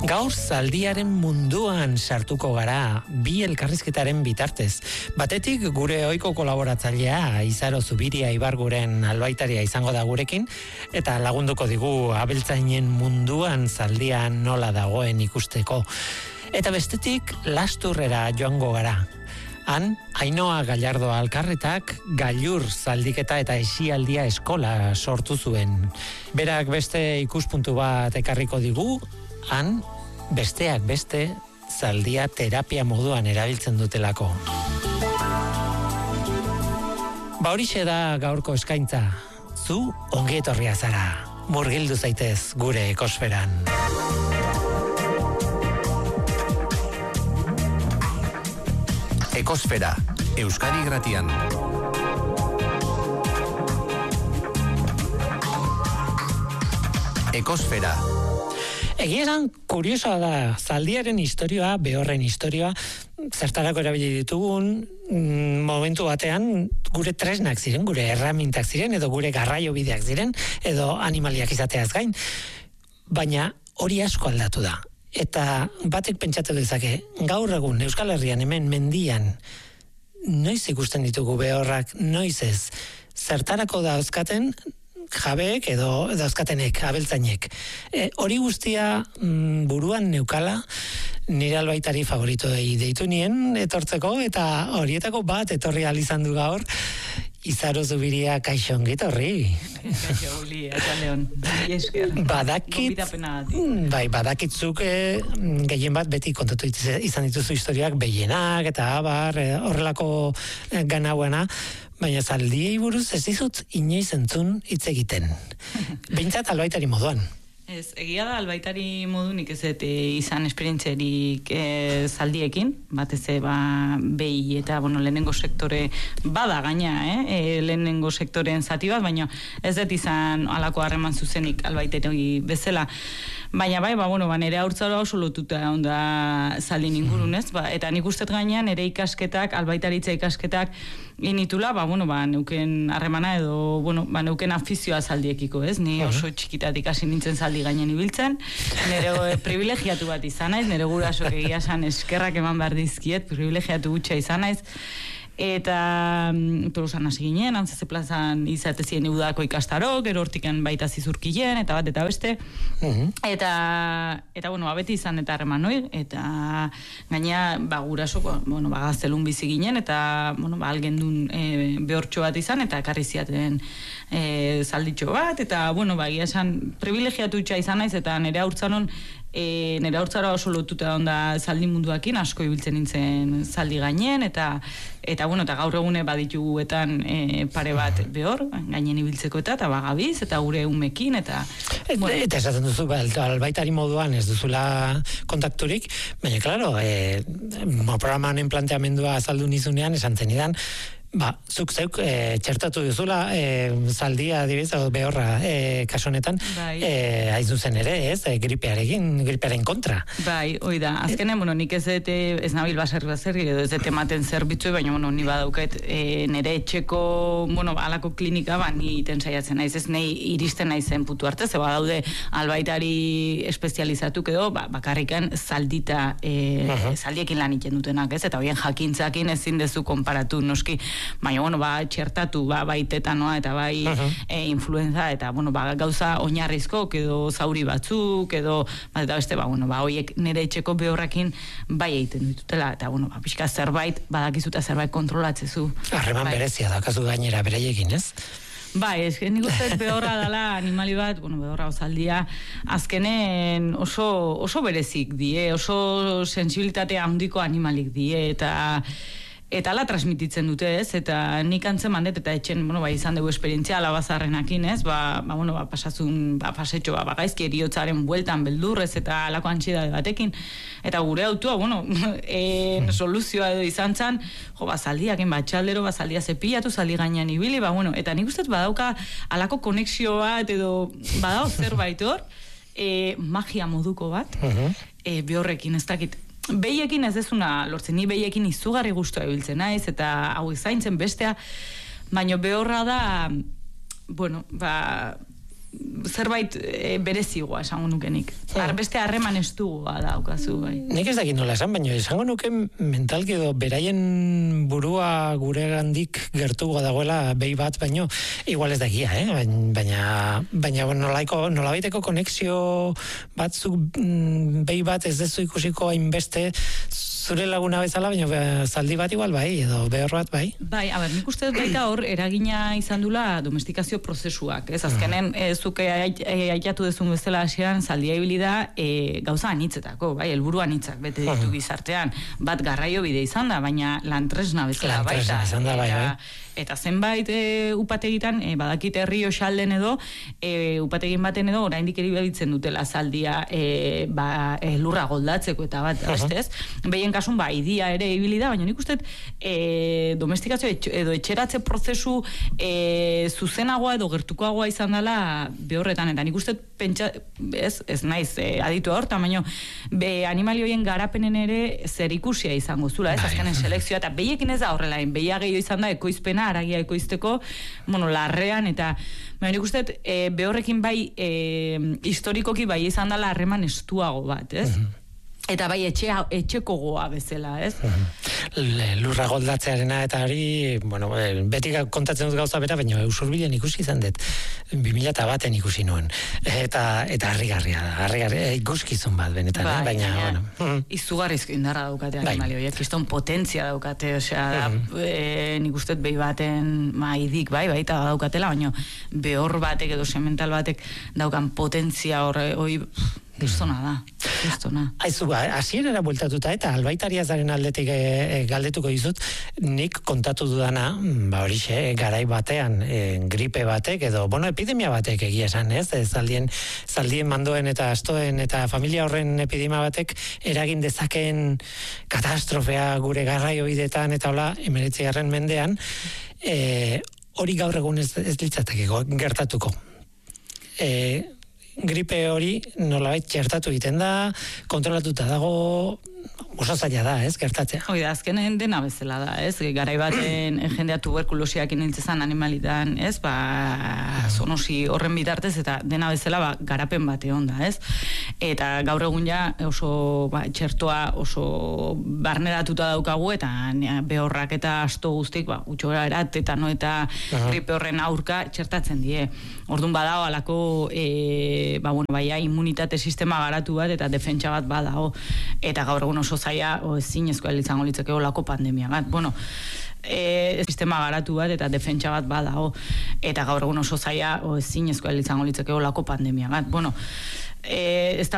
Gaur zaldiaren munduan sartuko gara, bi elkarrizketaren bitartez. Batetik gure ohiko kolaboratzailea Izaro Zubiria Ibarguren albaitaria izango da gurekin, eta lagunduko digu abeltzainen munduan zaldia nola dagoen ikusteko. Eta bestetik Lasturrera joango gara. Han, Ainhoa Gallardo Alkarretak gailur zaldiketa eta esialdia eskola sortu zuen. Berak beste ikuspuntu bat ekarriko digu, han, besteak beste, zaldia terapia moduan erabiltzen dutelako. Horixe da gaurko eskaintza. Zu ongi etorria zara. Murgildu zaitez gure ekosferan. Ekosfera, Euskadi Irratian. Ekosfera. Egia esan, kuriosoa da, zaldiaren historioa, behorren historioa, zertarako erabili ditugun, momentu batean gure tresnak ziren, gure erramintak ziren, edo gure garraio bideak ziren, edo animaliak izateaz gain. Baina hori asko aldatu da. Eta batek pentsatu dezake, gaur egun Euskal Herrian hemen mendian, noiz ikusten ditugu behorrak, noiz ez, zertarako dauzkaten jabeek edo dauzkatenek, abeltzainek. Hori guztia buruan neukala, nire albaitari favoritoei deitu nien etortzeko, eta horietako bat etorri ahal izan du gaur, Izaro Zubiria, kaixo ongi etorri. Kaixo, Uli, eta Leon. Badakitzuk gehien bat beti kontatu izan dituzu historiak behienak eta abar, horrelako ganauena, baina zaldiei buruz ez dizut inoiz entzun hitz egiten. Behintzat albaitari moduan. Ez, egia da albaitari modunik ez izan esperientzerik zaldiekin, batez behi eta lehenengo sektore bada gaina, lehenengo sektoren zati bat, baina ez dut izan alako harreman zuzenik albaitari bezala. Baina nire haurtzara oso lotuta onda zaldin ingurun, ez? Eta nik ustet gainean nire ikasketak, albaitaritza ikasketak initula, neuken harremana edo, neuken afizioa zaldiekiko, ez? Ni oso txikitatik hasi nintzen zaldi gainen ibiltzen, nire privilegiatu bat izan naiz, nire gurasok egia esan eskerrak eman behar dizkiet, privilegiatu gutxa izan naiz, eta Tolosan hasi ginen, Antzeze plazan izatezien udako ikastaro, gero hortiken baita zizurkien, eta bat eta beste, eta beti izan eta harreman noi, eta gaina gurasoko, gaztelun bizi ginen, eta algen duen behortxo bat izan, eta ekarri ziaten zalditxo bat, eta egia esan privilegiatu gutxa izan naiz, eta nire haurtzaron nire haurtzara oso lotuta onda zaldi munduakin, asko ibiltzen nintzen zaldi gainen, eta gaur egune badituguetan pare bat behor, gainen ibiltzeko eta bagabiz, eta gure umekin, eta esaten duzu, albaitari moduan ez duzula kontakturik, baina, klaro, programanen planteamendua azaldu nizunean, esan zenidan, zuk zeuk txertatu duzula zaldia adibidez, behorra kasu honetan, hain zuzen ere, ez, gripearen kontra. Bai, hoi da, azkenen, nik ez nabil baserri, edo ez dut ematen zerbitzu, baina, ni badauket nire etxeko, alako klinika, ni iten saiatzen naiz, ez nahi iristen naizen putu arte, ze badaude albaitari espezializatuk edo, bakarrikan zaldita, zaldiekin lan iten dutenak, ez, eta horien jakintzakin ezin dezu konparatu, noski, baina, txertatu, bai tetanoa eta bai influenza, eta, gauza oinarrizko, edo zauri batzuk, edo, eta beste, horiek nire etxeko behorrakin bai egiten ditutela, eta, pixka zerbait, badakizuta zerbait kontrolatzezu. Harreman berezia dakazu gainera beraiekin, ez? Bai, nik uste behorra dela animali bat, behorra ozaldia, azkenen oso berezik die, oso sensibilitate handiko animalik die, eta ala transmititzen dute, ez? Eta nik antzeman dut, eta etxen, izan dugu esperientzia alabazarrenakin, ez? Pasazun, pasetxo, gaizki eriotzaren bueltan beldurrez, eta alako antxidade batekin, eta gure autua, soluzioa edo izan zan, zaldiakin, txaldero, zaldia zepilatu, zaldi gainean ibili, eta nik ustez badauka alako konexio bat, edo badao zerbait hor, magia moduko bat, behorrekin, ez dakit, behiekin ez dezuna lortzen, ni behiekin izugarri guztua ibiltzen naiz, eta hau zaintzen bestea, baina behorra da, zerbait berezigoa esango nukenik. Beste harreman estugoa daukazu, bai. Nik ez dakit nola esan, baina esango nuke mentalki edo beraien burua gure gandik gertugoa dagoela behi bat, baino igual ez dakia, baina nolabaiteko konexio batzuk behi bat ez dezu ikusiko hainbeste zure laguna bezala, baina zaldi bat igual bai, edo behor bat bai. Bai, nik uste baita hor eragina izan dula domestikazio prozesuak, ez? Azkenen, zuke aiatu dezun bezala hasieran zaldia ibili da gauza anitzetako, bai, helburu anitzak bete ditu gizartean, bat garraio bide izan da, baina lantresna bezala baita. Izan da, bai. Eta zenbait upategitan, badakite herri osalden edo, upategin baten edo, oraindik erabiltzen dutela zaldia lurra goldatzeko eta bat, ez? Behien kasun, idia ere ibili da, baina nik uste domestikazio edo etxeratze prozesu zuzenagoa edo gertukoagoa izan dela behorretan, eta nik uste ez naiz aditu hortan, baina animalioien garapenen ere zer ikusia izango zula, ez? Azkenen selekzioa, eta behiekin ez da horrela, behia gehiago izan da ekoizpena, aragia ekoizteko, larrean, eta nik uste behorrekin bai historikoki bai izan dela harreman estuago bat, ez? Eta bai etxeko goa bezala, ez? Lurra goldatzearena eta hori, beti kontatzen dut gauza bera, baina Usurbilen ikusi izan dut, 2001 ikusi nuen. Eta harrigarria da, ikuskizun bat benetan, baina, izugarrizko indarra daukate animalioiek, kiston potentzia daukate, osea, nik uste behi baten idik, baita daukatela, baina behor batek edo semental batek daukan potentzia hori, kristona da, kristona. Aizu, hasierara bueltatuta eta albaitaria zaren aldetik galdetuko dizut, nik kontatu dudana, horixe, garai batean, gripe batek, edo, epidemia batek egia esan, ez? Zaldien mandoen eta astoen eta familia horren epidemia batek eragin dezakeen katastrofea gure garraio bidetan eta hola, 19. mendean, hori gaur egun ez litzateke gertatuko. Gripe hori nolabait txertatu egiten da, kontrolatuta dago, oso zaila da, ez, gertatzea. Hoi da, azkenen dena bezala da, ez, garai baten jendea tuberkulosiak iniltzezan animalitan, ez, zoonosi horren bitartez, eta dena bezala garapen bate onda, ez, eta gaur egun ja oso txertoa oso barneratuta daukagu, eta behorrak eta asto guztik, utxora erat, eta gripe horren aurka txertatzen die. Orduan badao alako immunitate sistema garatu bat eta defentsa bat badago, eta gaur egun oso zaila ezinezkoa izango litzake olako pandemia bat. Sistema garatu bat eta defentsa bat badago, eta gaur egun oso zaila ezinezkoa izango litzake olako pandemia bat.